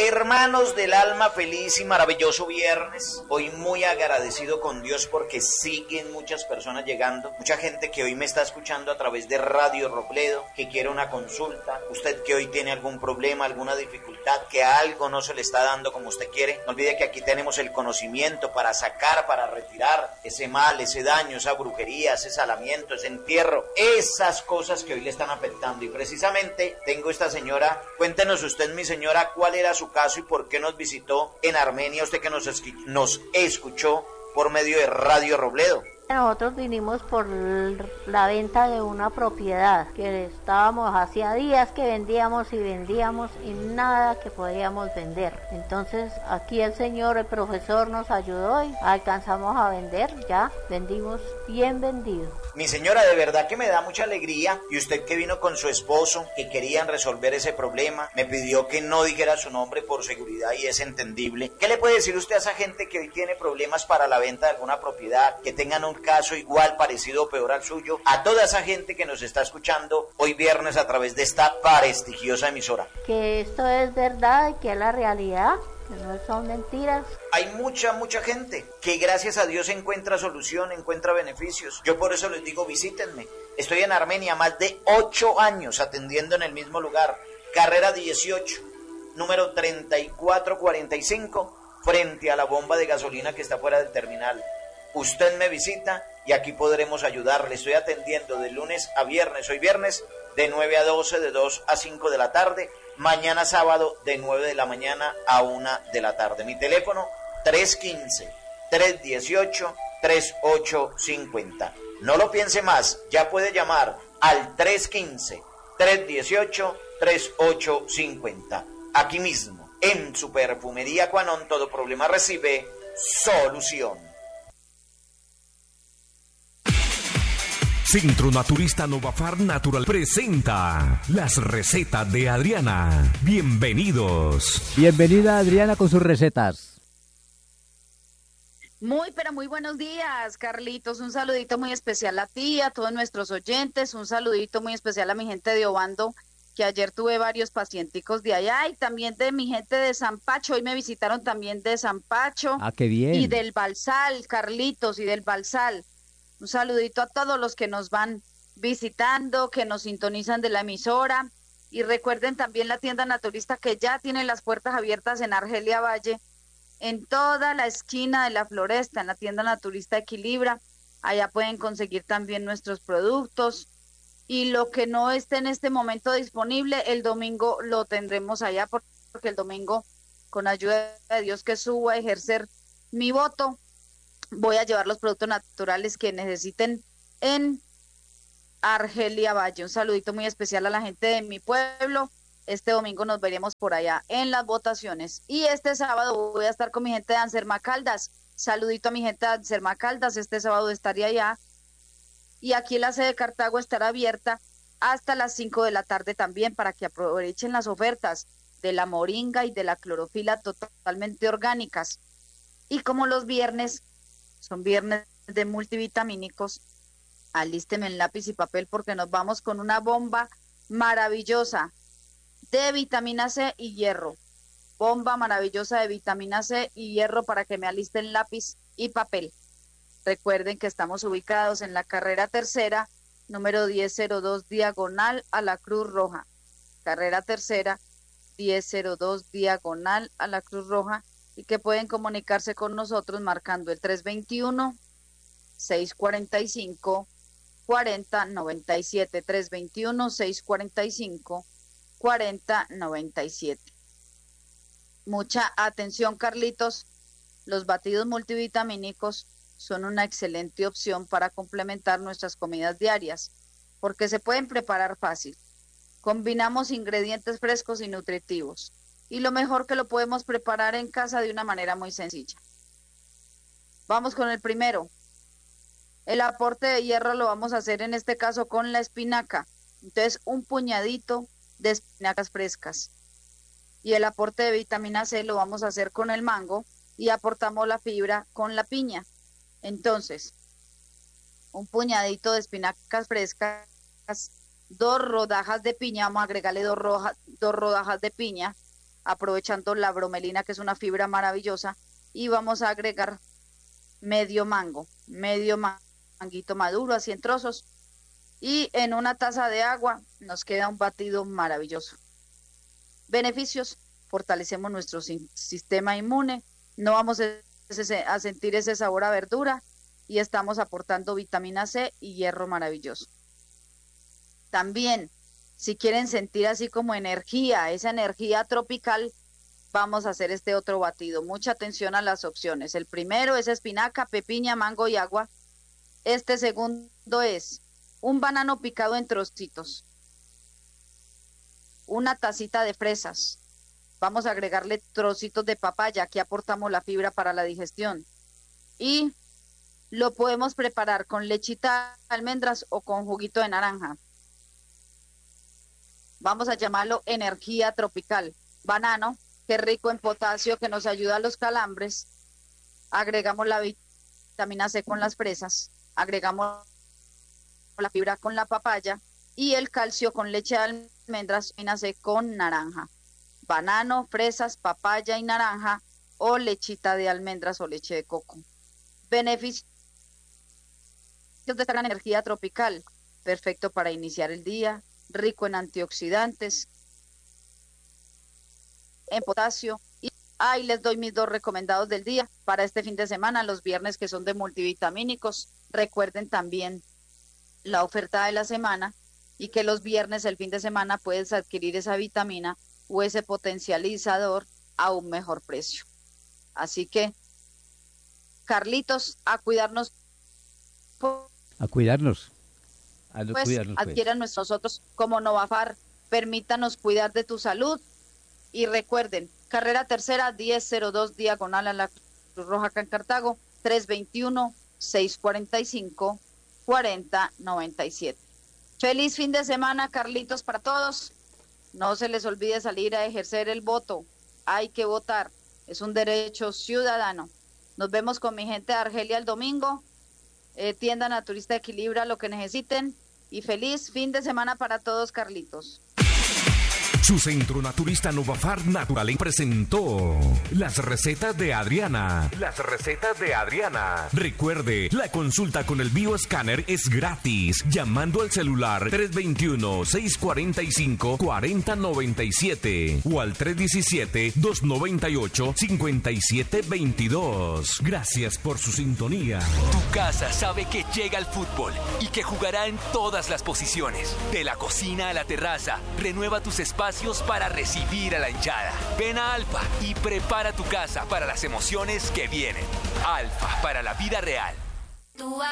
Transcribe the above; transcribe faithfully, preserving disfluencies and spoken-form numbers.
Hermanos del alma, feliz y maravilloso viernes. Hoy muy agradecido con Dios porque siguen muchas personas llegando. Mucha gente que hoy me está escuchando a través de Radio Robledo, que quiere una consulta. Usted que hoy tiene algún problema, alguna dificultad, que algo no se le está dando como usted quiere. No olvide que aquí tenemos el conocimiento para sacar, para retirar ese mal, ese daño, esa brujería, ese salamiento, ese entierro. Esas cosas que hoy le están afectando. Y precisamente tengo esta señora. Cuéntenos usted, mi señora, cuál era su caso y por qué nos visitó en Armenia, usted que nos, nos escuchó por medio de Radio Robledo. Nosotros vinimos por la venta de una propiedad que estábamos hacía días que vendíamos y vendíamos y nada que podíamos vender. Entonces aquí el señor, el profesor nos ayudó y alcanzamos a vender, ya vendimos bien vendido. Mi señora, de verdad que me da mucha alegría, y usted que vino con su esposo, que querían resolver ese problema, me pidió que no dijera su nombre por seguridad y es entendible. ¿Qué le puede decir usted a esa gente que hoy tiene problemas para la venta de alguna propiedad, que tengan un caso igual, parecido o peor al suyo? A toda esa gente que nos está escuchando hoy viernes a través de esta prestigiosa emisora. Que esto es verdad y que es la realidad, que no son mentiras. Hay mucha, mucha gente que gracias a Dios encuentra solución, encuentra beneficios. Yo por eso les digo, visítenme. Estoy en Armenia más de ocho años atendiendo en el mismo lugar. Carrera dieciocho, número treinta y cuatro cuarenta y cinco, frente a la bomba de gasolina que está fuera del terminal. Usted me visita y aquí podremos ayudarle. Estoy atendiendo de lunes a viernes. Hoy viernes de nueve a doce, de dos a cinco de la tarde. Mañana sábado de nueve de la mañana a una de la tarde. Mi teléfono tres uno cinco, tres uno ocho, tres ocho cinco cero. No lo piense más, ya puede llamar al tres uno cinco, tres uno ocho, tres ocho cinco cero. Aquí mismo, en su perfumería Quanon, todo problema recibe solución. Centro Naturista Novafar Natural presenta las recetas de Adriana. Bienvenidos. Bienvenida Adriana con sus recetas. Muy, pero muy buenos días, Carlitos. Un saludito muy especial a ti, a todos nuestros oyentes. Un saludito muy especial a mi gente de Obando, que ayer tuve varios pacienticos de allá, y también de mi gente de San Pacho. Hoy me visitaron también de San Pacho. Ah, qué bien. Y del Balsal, Carlitos, y del Balsal. Un saludito a todos los que nos van visitando, que nos sintonizan de la emisora. Y recuerden también la tienda naturista que ya tiene las puertas abiertas en Argelia Valle, en toda la esquina de la Floresta, en la tienda naturista Equilibra. Allá pueden conseguir también nuestros productos. Y lo que no esté en este momento disponible, el domingo lo tendremos allá, porque el domingo, con ayuda de Dios que subo a ejercer mi voto, voy a llevar los productos naturales que necesiten en Argelia Valle. Un saludito muy especial a la gente de mi pueblo. Este domingo nos veremos por allá en las votaciones. Y este sábado voy a estar con mi gente de Anserma Caldas. Saludito a mi gente de Anserma Caldas. Este sábado estaría allá. Y aquí la sede de Cartago estará abierta hasta las cinco de la tarde también, para que aprovechen las ofertas de la moringa y de la clorofila totalmente orgánicas. Y como los viernes son viernes de multivitamínicos, alísteme en lápiz y papel porque nos vamos con una bomba maravillosa de vitamina C y hierro. Bomba maravillosa de vitamina C y hierro para que me alisten lápiz y papel. Recuerden que estamos ubicados en la carrera tercera, número diez cero dos, diagonal a la Cruz Roja. Carrera tercera, diez cero dos, diagonal a la Cruz Roja. Y que pueden comunicarse con nosotros marcando el tres veintiuno, seiscientos cuarenta y cinco, cuarenta noventa y siete, tres veintiuno, seiscientos cuarenta y cinco, cuarenta noventa y siete. Mucha atención, Carlitos. Los batidos multivitamínicos son una excelente opción para complementar nuestras comidas diarias, porque se pueden preparar fácil. Combinamos ingredientes frescos y nutritivos. Y lo mejor, que lo podemos preparar en casa de una manera muy sencilla. Vamos con el primero. El aporte de hierro lo vamos a hacer en este caso con la espinaca. Entonces, un puñadito de espinacas frescas. Y el aporte de vitamina C lo vamos a hacer con el mango y aportamos la fibra con la piña. Entonces, un puñadito de espinacas frescas, dos rodajas de piña, vamos a agregarle dos, roja, dos rodajas de piña, aprovechando la bromelina, que es una fibra maravillosa, y vamos a agregar medio mango, medio manguito maduro, así en trozos, y en una taza de agua nos queda un batido maravilloso. Beneficios: fortalecemos nuestro sistema inmune, no vamos a sentir ese sabor a verdura y estamos aportando vitamina C y hierro maravilloso. También, si quieren sentir así como energía, esa energía tropical, vamos a hacer este otro batido. Mucha atención a las opciones. El primero es espinaca, pepiña, mango y agua. Este segundo es un banano picado en trocitos, una tacita de fresas. Vamos a agregarle trocitos de papaya, aquí aportamos la fibra para la digestión. Y lo podemos preparar con lechita de almendras o con juguito de naranja. Vamos a llamarlo energía tropical. Banano, que es rico en potasio, que nos ayuda a los calambres. Agregamos la vitamina C con las fresas. Agregamos la fibra con la papaya. Y el calcio con leche de almendras, vitamina C con naranja. Banano, fresas, papaya y naranja, o lechita de almendras o leche de coco. Beneficios de esta gran energía tropical: perfecto para iniciar el día, rico en antioxidantes, en potasio. Y ahí les doy mis dos recomendados del día para este fin de semana, los viernes, que son de multivitamínicos. Recuerden también la oferta de la semana, y que los viernes, el fin de semana, puedes adquirir esa vitamina o ese potencializador a un mejor precio. Así que, Carlitos, a cuidarnos. A cuidarnos. A no Pues, cuidarnos, pues. adquieran nosotros como Novafar. Permítanos cuidar de tu salud. Y recuerden, carrera tercera, diez cero dos, diagonal a la Cruz Roja acá en Cartago, tres veintiuno, seiscientos cuarenta y cinco, cuarenta noventa y siete. Feliz fin de semana, Carlitos, para todos. No se les olvide salir a ejercer el voto. Hay que votar. Es un derecho ciudadano. Nos vemos con mi gente de Argelia el domingo. Eh, tienda Naturista Equilibra lo que necesiten. Y feliz fin de semana para todos, Carlitos. Su centro naturista Novafar Natural presentó las recetas de Adriana. Las recetas de Adriana. Recuerde, la consulta con el bioescáner es gratis, llamando al celular tres veintiuno, seiscientos cuarenta y cinco, cuarenta noventa y siete o al tres diecisiete, doscientos noventa y ocho, cincuenta y siete veintidós. Gracias por su sintonía. Tu casa sabe que llega el fútbol y que jugará en todas las posiciones. De la cocina a la terraza, renueva tus espacios para recibir a la hinchada. Ven a Alfa y prepara tu casa para las emociones que vienen. Alfa, para la vida real.